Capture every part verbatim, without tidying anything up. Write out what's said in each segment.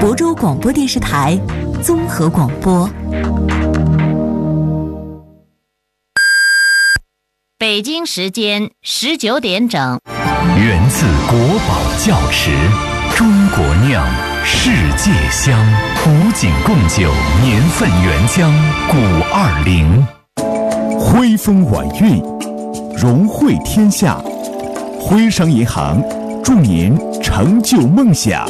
亳州广播电视台综合广播。 北京时间十九点整。 源自国宝窖池，中国酿，世界香，古井贡酒年份原浆古二零。 徽风晚韵，融汇天下。徽商银行祝您成就梦想。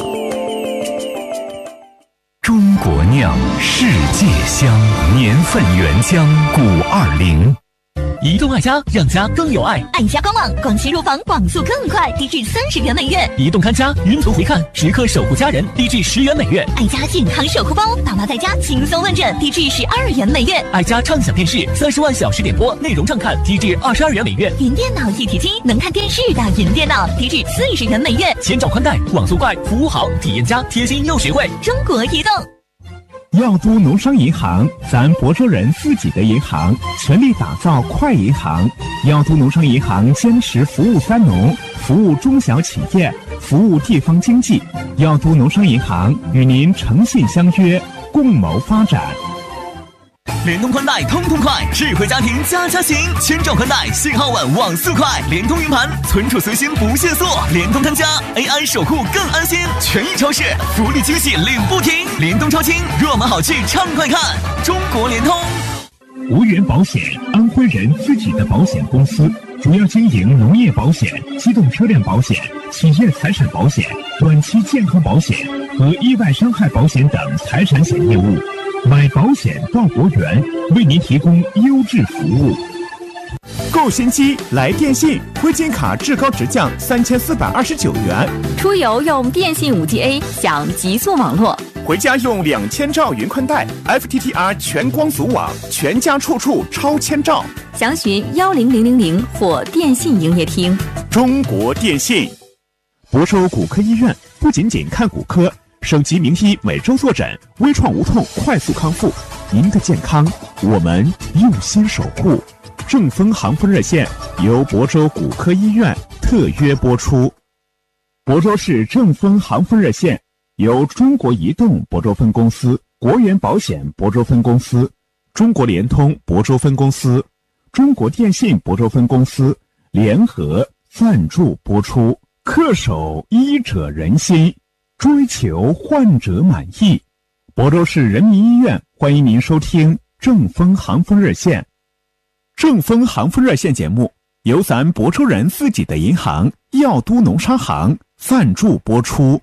中国酿，世界香，年份原浆古二零。 移动爱家，让家更有爱。 爱家官网，广西入房网速更快，低至三十元每月。 移动看家，云图回看，时刻守护家人，低至十元每月。 爱家健康守护包，爸妈在家轻松问诊，低至十二元每月。 爱家畅享电视，三十万小时点播，内容畅看，低至二十二元每月。 云电脑一体机，能看电视的云电脑，低至四十元每月。 千兆宽带，网速快，服务好，体验佳，贴心又实惠。 中国移动。 耀都农商银行，咱亳州人自己的银行，全力打造快银行。耀都农商银行坚持服务三农，服务中小企业，服务地方经济。耀都农商银行与您诚信相约，共谋发展。 联通宽带通通快，智慧家庭家家行，千兆宽带，信号稳，网速快，联通云盘，存储随心不限速，联通看家 A I 守护更安心，权益超市福利惊喜领不停，联通超轻，若买好去畅快看，中国联通。 无源保险，安徽人自己的保险公司，主要经营农业保险、机动车辆保险、企业财产保险、短期健康保险和意外伤害保险等财产险业务。买保险到国源，为您提供优质服务。购新机来电信，徽金卡至高直降三千四百二十九元。 出游用电信 五 G A 享极速网络， 回家用两千兆云宽带 F T T R 全光阻网，全家处处超千兆。 详询幺零零零零或电信营业厅。 中国电信。亳州骨科医院不仅仅看骨科，省级名医每周坐诊，微创无痛快速康复。您的健康，我们用心守护。正风航风热线由亳州骨科医院特约播出。亳州市正风航风热线由中国移动亳州分公司、国源保险亳州分公司、中国联通亳州分公司、中国电信亳州分公司联合赞助播出。恪守医者仁心，追求患者满意。亳州市人民医院欢迎您收听正风航风热线。正风航风热线节目由咱亳州人自己的银行耀都农商行赞助播出。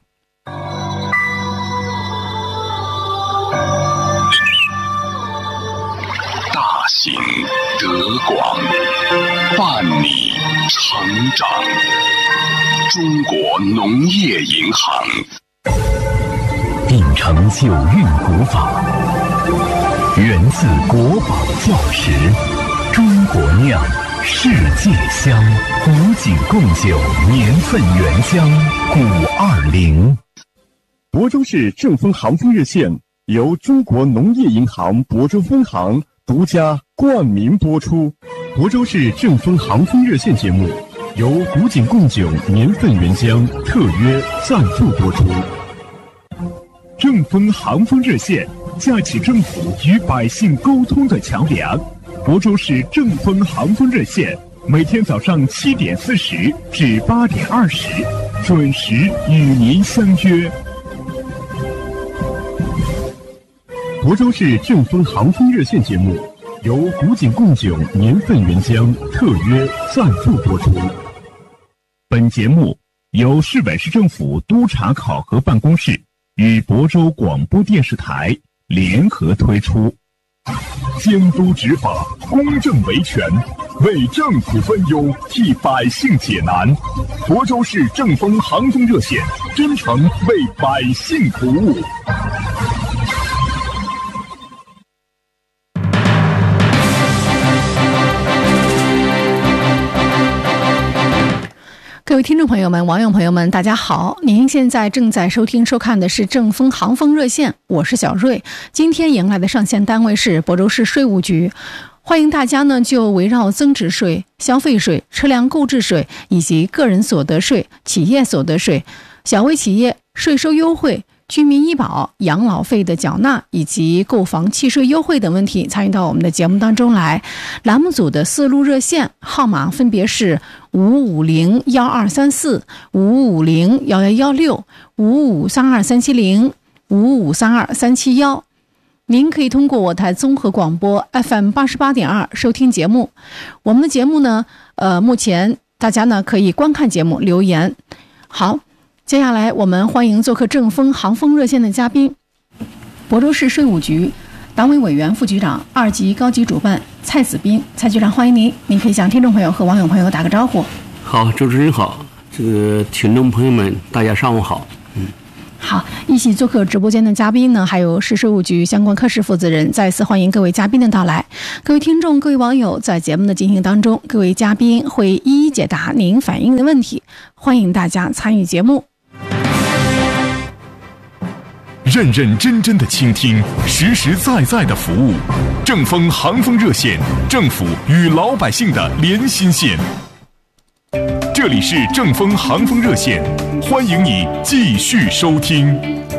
大行德广，伴你成长。中国农业银行秉承九韵古法，源自国宝窖池，中国酿，世界香，古井贡酒年份原浆古二零。 亳州市正风航风热线由中国农业银行亳州分行独家冠名播出。亳州市正风航风热线节目由古井贡酒年份原浆特约赞助播出。正风航风热线架起政府与百姓沟通的桥梁。亳州市正风航风热线每天早上七点四十至八点二十准时与您相约。亳州市正风航风热线节目由古井贡酒年份原浆特约赞助播出。本节目由市委市政府督查考核办公室与亳州广播电视台联合推出。监督执法，公正维权，为政府分忧，替百姓解难。亳州市正风航风热线真诚为百姓服务。 各位听众朋友们、网友朋友们，大家好！您现在正在收听、收看的是正风航风热线，我是小瑞。今天迎来的上线单位是亳州市税务局，欢迎大家呢就围绕增值税、消费税、车辆购置税以及个人所得税、企业所得税、小微企业税收优惠、 居民医保、养老费的缴纳以及购房契税优惠等问题，参与到我们的节目当中来。栏目组的四路热线号码分别是五五零幺二三四、五五零幺幺幺六、五五三二三七零、五五三二三七幺。您可以通过我台综合广播 F M 八十八点二收听节目。我们的节目呢，呃，目前大家呢可以观看节目留言。好，接下来我们欢迎做客正风航风热线的嘉宾，亳州市税务局党委委员、副局长、二级高级主办蔡子斌。蔡局长，欢迎您。您可以向听众朋友和网友朋友打个招呼。 好，主持人好，这个听众朋友们，大家上午好。嗯。 好，一起做客直播间的嘉宾呢，还有市税务局相关科室负责人，再次欢迎各位嘉宾的到来。各位听众、各位网友，在节目的进行当中，各位嘉宾会一一解答您反映的问题，欢迎大家参与节目。 认认真真的倾听，实实在在的服务。正风航风热线，政府与老百姓的连心线。这里是正风航风热线，欢迎你继续收听。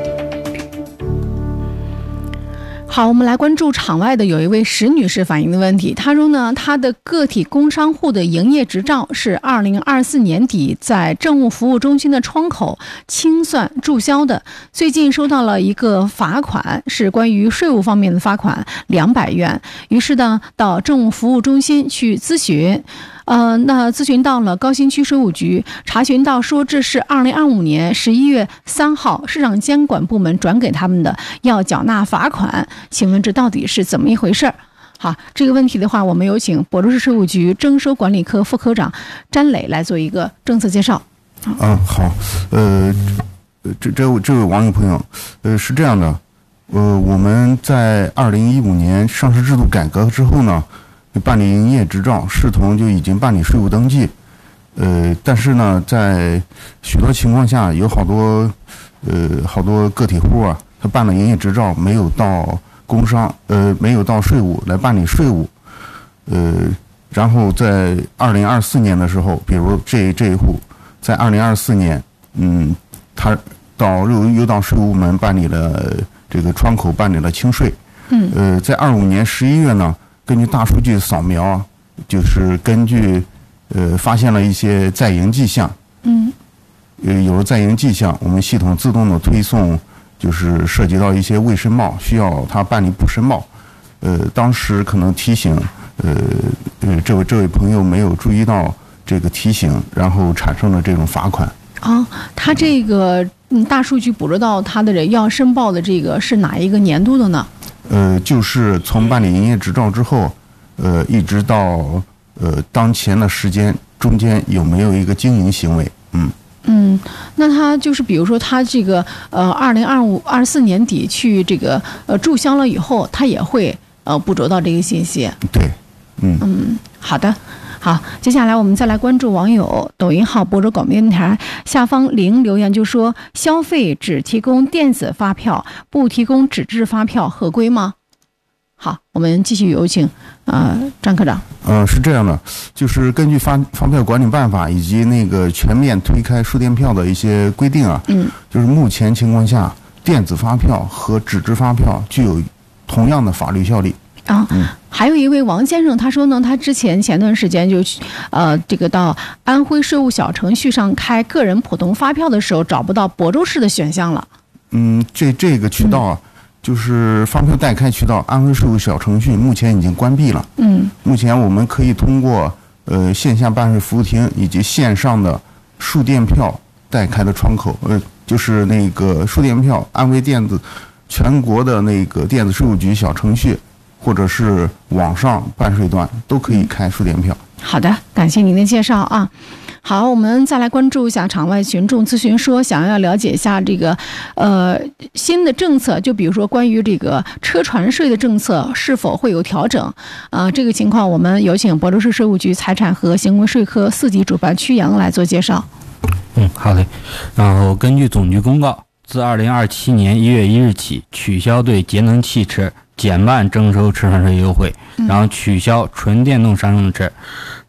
好，我们来关注场外的有一位石女士反映的问题。她说呢，她的个体工商户的营业执照是二零二四年底在政务服务中心的窗口清算注销的，最近收到了一个罚款，是关于税务方面的罚款两百元，于是呢到政务服务中心去咨询。呃，那咨询到了高新区税务局，查询到说这是二零二五年十一月三号市场监管部门转给他们的，要缴纳罚款。请问这到底是怎么一回事儿？好，这个问题的话，我们有请亳州市税务局征收管理科副科长詹磊来做一个政策介绍。 嗯，好，呃，这这位这位网友朋友，呃，是这样的，呃，我们在二零一五年上市制度改革之后呢，办理营业执照视同就已经办理税务登记，呃，但是呢，在许多情况下，有好多呃好多个体户啊，他办了营业执照，没有到工商，呃，没有到税务来办理税务，呃，然后在二零二四年的时候，比如这这一户，在二零二四年，嗯，他到又又到税务门办理了这个窗口办理了清税，嗯，呃，在二五年十一月呢。根据大数据扫描，就是根据呃发现了一些在营迹象，嗯，呃有了在营迹象，我们系统自动的推送，就是涉及到一些未申报，需要他办理补申报，呃，当时可能提醒，呃呃这位这位朋友没有注意到这个提醒，然后产生了这种罚款。 哦，他这个嗯大数据捕捉到他的人要申报的这个是哪一个年度的呢？ 呃，就是从办理营业执照之后，呃，一直到呃当前的时间中间有没有一个经营行为？嗯嗯，那他就是比如说他这个呃二零二五二四年底去这个呃注销了以后，他也会呃捕捉到这个信息。 对，嗯嗯，好的。好，接下来我们再来关注网友抖音号亳州广播电台下方零留言，就说消费只提供电子发票，不提供纸质发票合规吗？好，我们继续有请呃张科长。 呃，是这样的，就是根据发发票管理办法以及那个全面推开数电票的一些规定啊，嗯，就是目前情况下，电子发票和纸质发票具有同样的法律效力。 啊，嗯，还有一位王先生，他说呢，他之前前段时间就，呃，这个到安徽税务小程序上开个人普通发票的时候，找不到亳州市的选项了。 嗯，这这个渠道啊，嗯、就是发票代开渠道，安徽税务小程序目前已经关闭了。嗯，目前我们可以通过呃线下办税服务厅以及线上的数电票代开的窗口，呃，就是那个数电票，安徽电子全国的那个电子税务局小程序。或者是网上办税端都可以开数电票。 好的，感谢您的介绍啊。好，我们再来关注一下场外群众咨询说，想要了解一下这个呃新的政策，就比如说关于这个车船税的政策是否会有调整啊、呃？这个情况我们有请亳州市税务局财产和行为税科四级主办曲阳来做介绍。 嗯，好的。然后根据总局公告，自二零二七年一月一日起，取消对节能汽车减半征收车船税优惠，然后取消纯电动商用车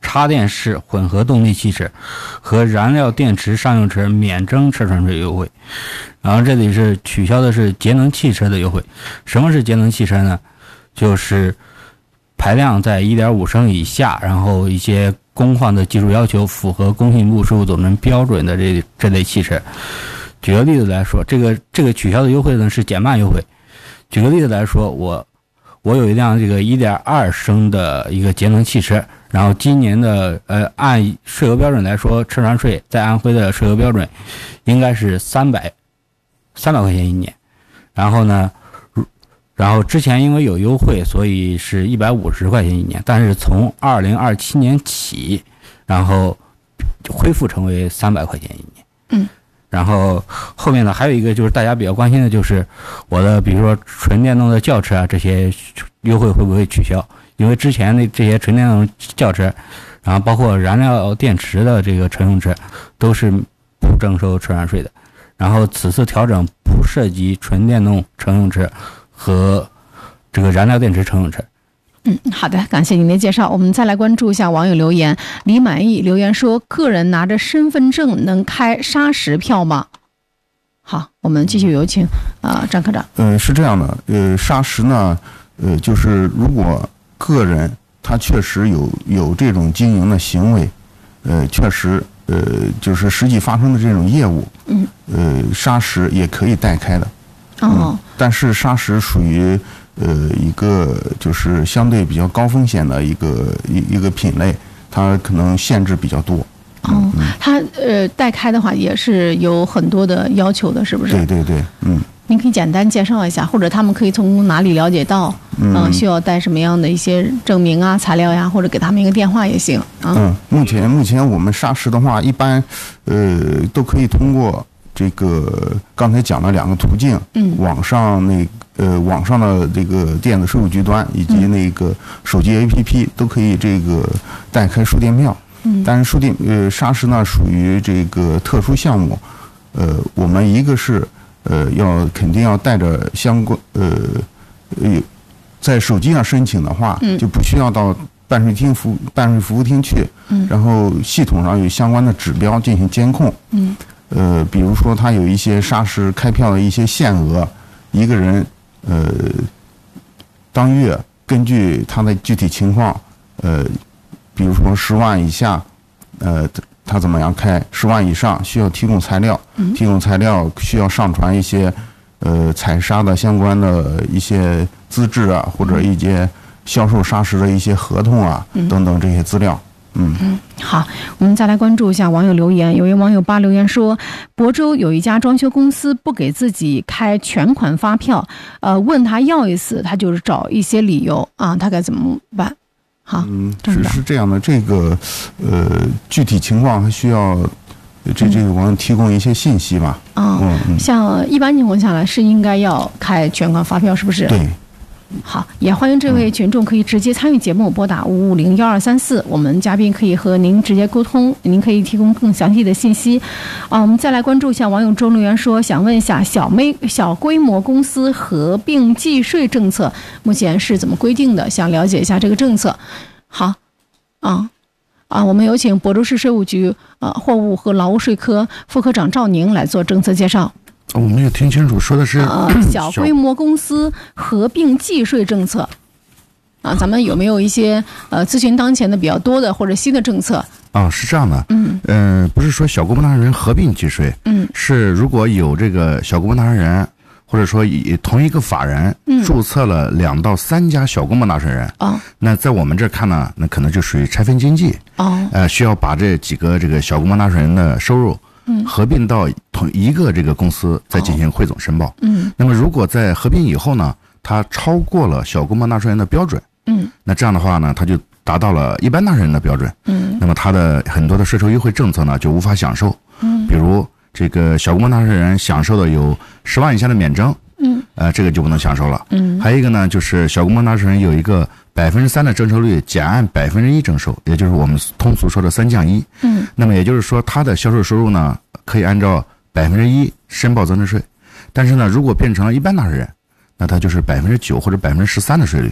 插电式混合动力汽车和燃料电池商用车免征车船税优惠。然后这里是取消的是节能汽车的优惠。什么是节能汽车呢？就是排量在 一点五 升以下，然后一些工况的技术要求符合工信部税务总局标准的这这类汽车。举个例子来说，这个这个取消的优惠呢是减慢优惠。举个例子来说，我我有一辆这个 一点二 升的一个节能汽车，然后今年的呃按税额标准来说，车船税在安徽的税额标准应该是三百三百块钱一年。然后呢，然后之前因为有优惠，所以是一百五十块钱一年，但是从二零二七年起，然后恢复成为三百块钱一年。 嗯。 然后后面呢，还有一个就是大家比较关心的，就是我的比如说纯电动的轿车啊，这些优惠会不会取消？因为之前的这些纯电动轿车，然后包括燃料电池的这个乘用车，都是不征收车船税的。然后此次调整不涉及纯电动乘用车和这个燃料电池乘用车。 嗯，好的，感谢您的介绍。我们再来关注一下网友留言。李满意留言说：“个人拿着身份证能开砂石票吗？”好，我们继续有请啊、呃、张科长。 呃，是这样的，呃，砂石呢，呃，就是如果个人他确实有有这种经营的行为，呃，确实呃就是实际发生的这种业务， 嗯， 呃，砂石也可以代开的。 哦、 嗯，但是砂石属于。呃，一个就是相对比较高风险的一个一一个品类，它可能限制比较多。 哦，嗯、它呃代开的话也是有很多的要求的，是不是？ 对对对，嗯。 您可以简单介绍一下，或者他们可以从哪里了解到，嗯、呃，需要带什么样的一些证明啊、材料呀，或者给他们一个电话也行。啊、 嗯，目前目前我们砂石的话，一般呃都可以通过这个刚才讲的两个途径， 嗯， 网上那。呃，网上的这个电子税务局端以及那个手机 A P P 都可以这个代开输电票。 嗯， 但是输电呃砂石呢属于这个特殊项目，呃，我们一个是呃要肯定要带着相关呃呃在手机上申请的话， 嗯， 就不需要到办税厅服办税服务厅去， 嗯， 然后系统上有相关的指标进行监控， 嗯， 呃，比如说它有一些砂石开票的一些限额，一个人。呃，当月根据他的具体情况，呃，比如说十万以下，呃，他怎么样开？十万以上需要提供材料， 嗯、 提供材料需要上传一些呃采砂的相关的一些资质啊，或者一些销售砂石的一些合同啊、 嗯、 等等这些资料。嗯嗯，好，我们再来关注一下网友留言。有一网友八留言说，亳州有一家装修公司不给自己开全款发票，呃，问他要一次，他就是找一些理由啊，他该怎么办？好， 嗯，是是这样的，这个呃具体情况还需要这这个网友提供一些信息吧。 啊、 嗯嗯， 像一般情况下来是应该要开全款发票，是不是？ 对。 好，也欢迎这位群众可以直接参与节目，拨打五五零幺二三四，我们嘉宾可以和您直接沟通，您可以提供更详细的信息。啊，我们再来关注一下网友周留言说，想问一下小微小规模公司合并计税政策目前是怎么规定的？想了解一下这个政策。好，啊啊，我们有请亳州市税务局呃货物和劳务税科副科长赵宁来做政策介绍。 我没有听清楚，说的是、 呃、小规模公司合并计税政策啊，咱们有没有一些呃咨询当前的比较多的或者新的政策？ 啊，是这样的， 嗯， 呃，不是说小规模纳税人合并计税， 嗯， 是如果有这个小规模纳税人，或者说以同一个法人注册了两到三家小规模纳税人， 哦， 那在我们这儿看呢，那可能就属于拆分经济， 哦， 呃，需要把这几个这个小规模纳税人的收入。 嗯， 合并到同一个这个公司再进行汇总申报。 嗯， 那么如果在合并以后呢，它超过了小规模纳税人的标准， 嗯， 那这样的话呢，它就达到了一般纳税人的标准。 嗯， 那么它的很多的税收优惠政策呢就无法享受。 嗯， 比如这个小规模纳税人享受的有十万以下的免征。 嗯， 呃，这个就不能享受了。 嗯， 还有一个呢，就是小规模纳税人有一个百分之三的征收率减按百分之一征收，也就是我们通俗说的三降一。 嗯， 那么也就是说，他的销售收入呢，可以按照百分之一申报增值税，但是呢，如果变成了一般纳税人，那他就是百分之九或者百分之十三的税率。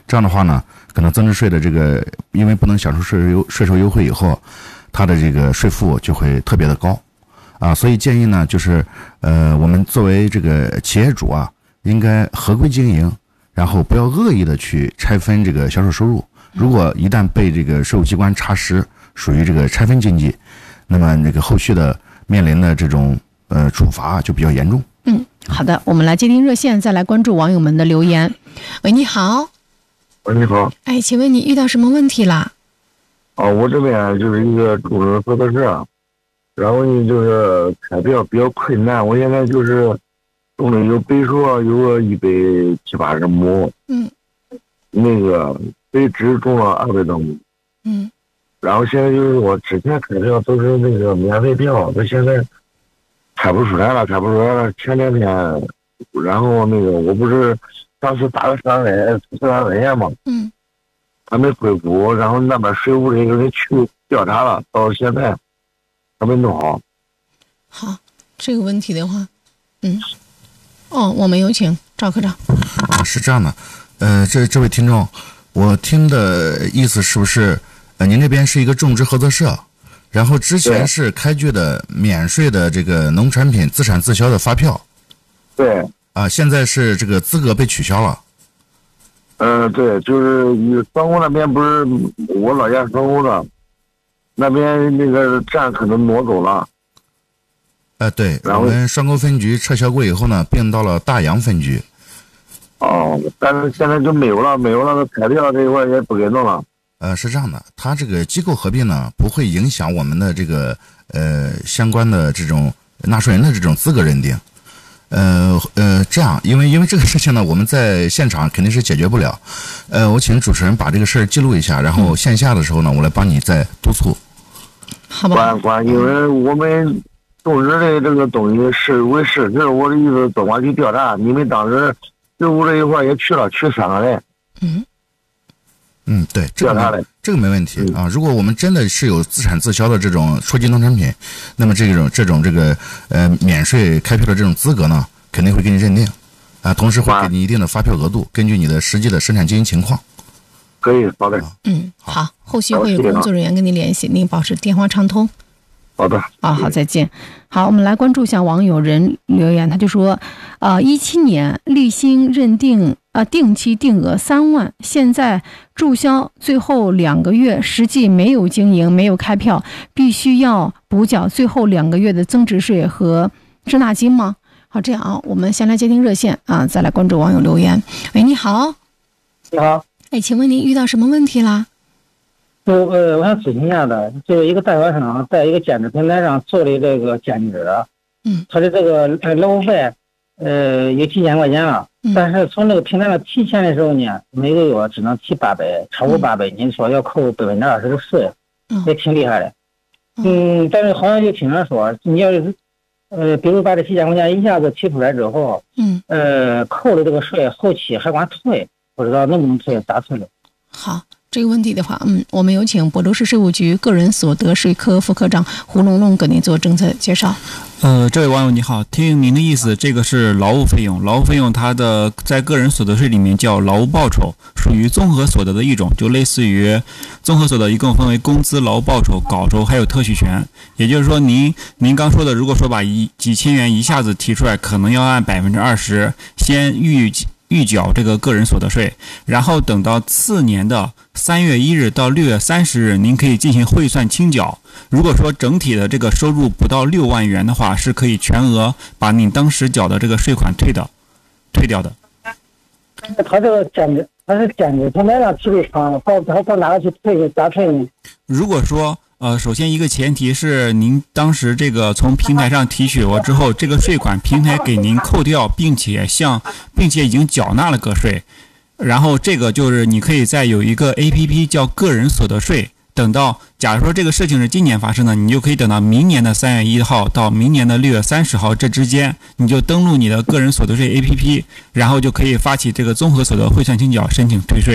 这样的话呢，可能增值税的这个因为不能享受税优税收优惠以后，它的这个税负就会特别的高啊，所以建议呢，就是呃，我们作为这个企业主啊，应该合规经营，然后不要恶意的去拆分这个销售收入。如果一旦被这个税务机关查实属于这个拆分经济，那么那个后续的面临的这种呃处罚就比较严重。 嗯，好的，我们来接听热线，再来关注网友们的留言。喂，你好。 喂，你好。 哎，请问你遇到什么问题啦？ 哦，我这边就是一个住人合作社，然后呢就是开票比较困难，我现在就是种的有北树有个一百七八十亩， 嗯， 那个北枝种了二百多亩， 嗯， 然后现在就是我之前开票都是那个免费票，我现在开不出来了，开不出来了。前两天，然后那个我不是当时打了三文三文件嘛， 嗯， 还没恢复，然后那边税务这个人去调查了，到现在还没弄好。 好，这个问题的话，嗯，哦，我们有请赵科长。 啊，是这样的，呃，这这位听众，我听的意思是不是，呃，您这边是一个种植合作社？然后之前是开具的免税的这个农产品自产自销的发票， 对， 啊，现在是这个资格被取消了。 嗯、呃，对，就是双沟那边不是我老家双沟的，那边那个站可能挪走了。 呃，对，我们双沟分局撤销过以后呢，并到了大洋分局。 哦，但是现在就没有了，没有了，开票这一块也不给弄了。 呃，是这样的，它这个机构合并呢，不会影响我们的这个呃相关的这种纳税人的这种资格认定。呃呃，这样，因为因为这个事情呢，我们在现场肯定是解决不了。呃，我请主持人把这个事儿记录一下，然后线下的时候呢，我来帮你再督促。 好吧。 管管，因为我们种植的这个东西是为事实，我的意思总管去调查。你们当时税务这一块也去了，去三个人。 嗯。 嗯，对，这个没这个没问题啊。如果我们真的是有自产自销的这种初级农产品，那么这种这种这个呃免税开票的这种资格呢，肯定会给你认定，啊，同时会给你一定的发票额度，根据你的实际的生产经营情况。 可以，好的。 嗯，好，后续会有工作人员跟您联系，您保持电话畅通。 好的。 啊，好，再见。好，我们来关注一下网友人留言，他就说，呃，一七年立新认定呃定期定额三万，现在注销最后两个月，实际没有经营，没有开票，必须要补缴最后两个月的增值税和滞纳金吗？好，这样啊，我们先来接听热线啊，再来关注网友留言。喂，你好。 你好。 哎，请问您遇到什么问题啦？ 我呃，我想咨询一下的，就一个代销商在一个兼职平台上做的这个兼职， 嗯， 他的这个呃劳务费，呃，有几千块钱了， 嗯、 但是从这个平台上提钱的时候呢，每个月只能提八百，超过八百，您说要扣百分之二十的税， 嗯、 也挺厉害的，嗯，但是好像就听人说，你要是呃，比如把这几千块钱一下子提出来之后， 嗯， 呃，扣了这个税，后期还管退，不知道能不能退，咋退的？ 好。这个问题的话，嗯，我们有请亳州市税务局个人所得税科副科长胡龙龙给您做政策介绍。 呃，这位网友你好，听您的意思，这个是劳务费用，劳务费用它的在个人所得税里面叫劳务报酬，属于综合所得的一种，就类似于综合所得一共分为工资、劳务报酬、稿酬还有特许权。也就是说，您您刚说的，如果说把一几千元一下子提出来，可能要按百分之二十先预预缴这个个人所得税，然后等到次年的三月一日到六月三十日，您可以进行汇算清缴。如果说整体的这个收入不到六万元的话，是可以全额把你当时缴的这个税款退的，退掉的。 他这个兼职，他是兼职平台上提的厂，到他到哪个去退？咋退呢？ 如果说呃，首先一个前提是您当时这个从平台上提取过之后，这个税款平台给您扣掉，并且向并且已经缴纳了个税，然后这个就是你可以再有一个 A P P 叫个人所得税，等到假如说这个事情是今年发生的，你就可以等到明年的三月一号到明年的六月三十号这之间，你就登录你的个人所得税 A P P， 然后就可以发起这个综合所得汇算清缴申请退税。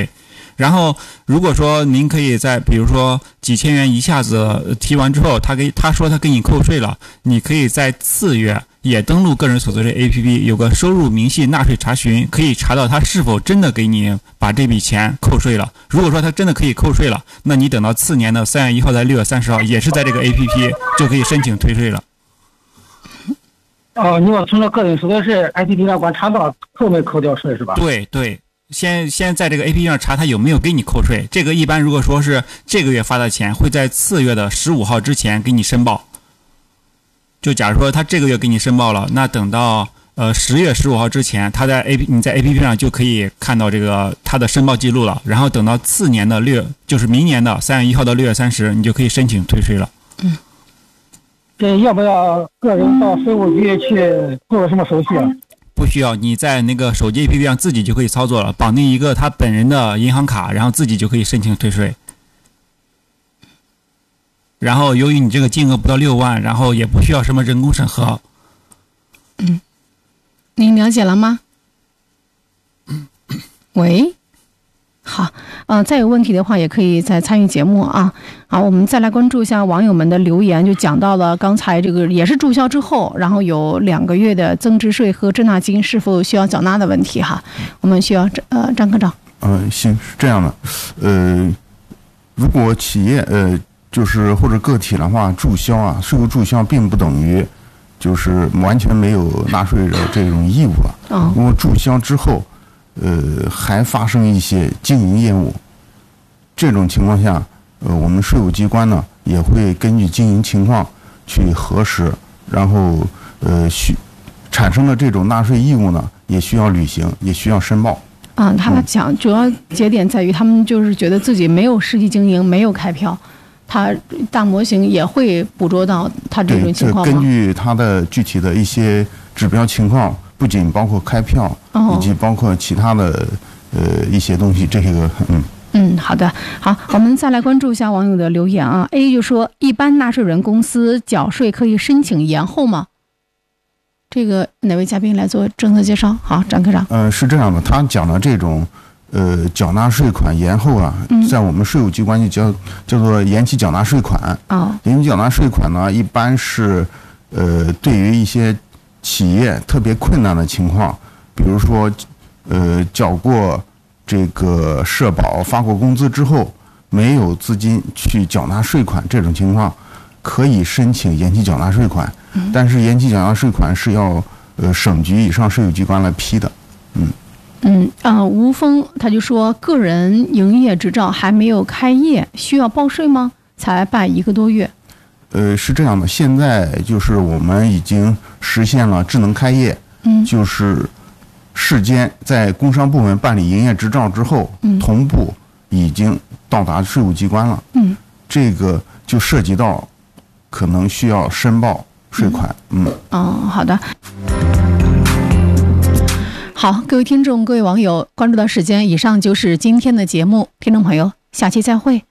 然后如果说您可以在比如说几千元一下子提完之后，他给他说他给你扣税了，你可以在次月也登录个人所得税 A P P， 有个收入明细纳税查询，可以查到他是否真的给你把这笔钱扣税了。如果说他真的可以扣税了，那你等到次年的三月一号到六月三十号，也是在这个 A P P 就可以申请退税了。 哦，你要从这个人所得税 A P P 上观察到扣没扣掉税是吧？ 对对。先先在这个 A P P 上查他有没有给你扣税，这个一般如果说是这个月发的钱，会在次月的十五号之前给你申报。就假如说他这个月给你申报了，那等到呃十月十五号之前，他在 A P 你在 A P P 上就可以看到这个他的申报记录了。然后等到次年的六，就是明年的三月一号到六月三十，你就可以申请退税了。 嗯，这要不要个人到税务局去做什么手续啊？ 不需要，你在那个手机 A P P 上自己就可以操作了，绑定一个他本人的银行卡，然后自己就可以申请退税。然后由于你这个金额不到六万，然后也不需要什么人工审核。 嗯，您了解了吗？喂，好，呃，再有问题的话也可以再参与节目啊。好，我们再来关注一下网友们的留言，就讲到了刚才这个也是注销之后，然后有两个月的增值税和滞纳金是否需要缴纳的问题哈。我们需要呃张科长。 呃，行，是这样的，呃，如果企业呃就是或者个体的话，注销啊，税务注销并不等于就是完全没有纳税的这种义务了。 哦。 如果注销之后，呃，还发生一些经营业务，这种情况下，呃，我们税务机关呢也会根据经营情况去核实，然后呃需产生的这种纳税义务呢，也需要履行，也需要申报。 啊，他讲主要节点在于他们就是觉得自己没有实际经营，没有开票，他大模型也会捕捉到他这种情况吗？ 根据他的具体的一些指标情况。不仅包括开票， 哦、 以及包括其他的呃一些东西，这个嗯嗯，好的，好，我们再来关注一下网友的留言啊。A 就说，一般纳税人公司缴税可以申请延后吗？这个哪位嘉宾来做政策介绍？好，张科长。 呃，是这样的，他讲的这种呃缴纳税款延后啊， 嗯、 在我们税务机关就叫叫做延期缴纳税款。 哦， 延期缴纳税款呢，一般是呃对于一些企业特别困难的情况，比如说，呃，缴过这个社保、发过工资之后，没有资金去缴纳税款，这种情况，可以申请延期缴纳税款。 嗯、 但是延期缴纳税款是要呃省局以上税务机关来批的。嗯。 嗯啊、呃，吴峰他就说，个人营业执照还没有开业，需要报税吗？才办一个多月。 呃，是这样的，现在就是我们已经实现了智能开业， 嗯， 就是市间在工商部门办理营业执照之后， 嗯， 同步已经到达税务机关了， 嗯， 这个就涉及到可能需要申报税款，嗯， 嗯，哦，好的，好，各位听众，各位网友，关注到时间，以上就是今天的节目，听众朋友，下期再会。